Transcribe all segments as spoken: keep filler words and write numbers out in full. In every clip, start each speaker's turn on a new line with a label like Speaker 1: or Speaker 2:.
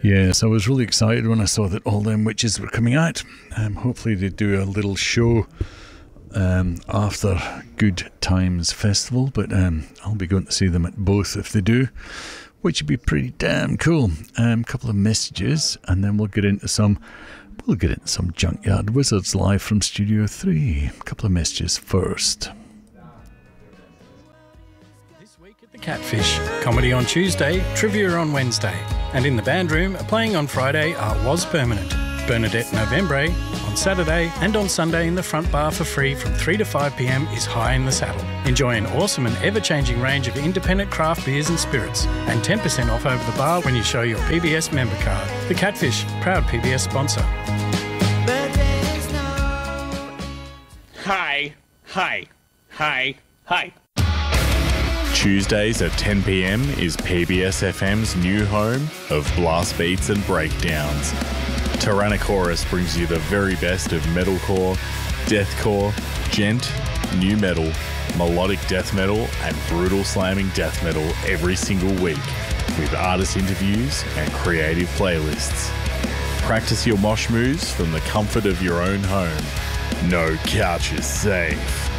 Speaker 1: Yes, I was really excited when I saw that all them witches were coming out. Um, hopefully they do a little show um, after Good Times Festival, but um, I'll be going to see them at both if they do, which would be pretty damn cool. A um, couple of messages, and then we'll get into some we'll get into some Junkyard Wizards live from Studio three. A couple of messages first.
Speaker 2: This week at the Catfish, comedy on Tuesday, trivia on Wednesday, and in the band room, playing on Friday are Was Permanent, Bernadette Novembre on Saturday, and on Sunday in the front bar for free from three to five p m is High in the Saddle. Enjoy an awesome and ever-changing range of independent craft beers and spirits, and ten percent off over the bar when you show your P B S member card. The Catfish, proud P B S sponsor.
Speaker 3: Hi, hi, hi, hi.
Speaker 4: Tuesdays at ten p m is P B S F M's new home of blast beats and breakdowns. Tyrannosaurus brings you the very best of metalcore, deathcore, gent, new metal, melodic death metal and brutal slamming death metal every single week with artist interviews and creative playlists. Practice your mosh moves from the comfort of your own home. No couch is safe.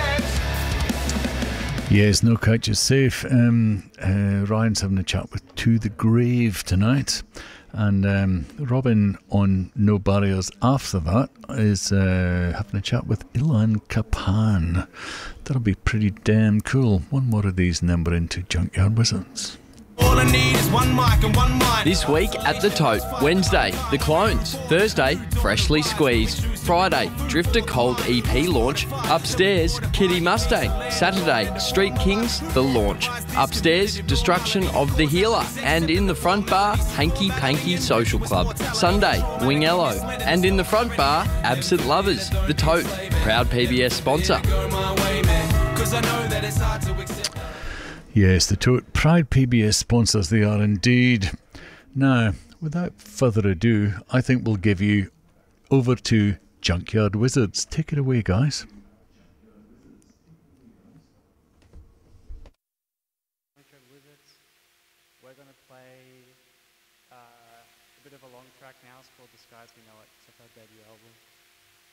Speaker 1: Yes, no couch is safe. Um, uh, Ryan's having a chat with To The Grave tonight. And um, Robin on No Barriers after that is uh, having a chat with Ilan Kapan. That'll be pretty damn cool. One more of these and then we're into Junkyard Wizards.
Speaker 5: All I need is one mic and one mic.
Speaker 6: This week at The Tote, Wednesday, The Clones. Thursday, Freshly Squeezed. Friday, Drifter Cold E P launch. Upstairs, Kitty Mustang. Saturday, Street Kings, The Launch. Upstairs, Destruction of the Healer. And in the front bar, Hanky Panky Social Club. Sunday, Wingello. And in the front bar, Absent Lovers. The Tote, proud P B S sponsor.
Speaker 1: Yes, the Tote, proud P B S sponsors they are indeed. Now, without further ado, I think we'll give you over to Junkyard Wizards. Take it away, guys.
Speaker 7: Junkyard Wizards, we're going to play uh, a bit of a long track now. It's called Disguise We Know It. It's off our debut album.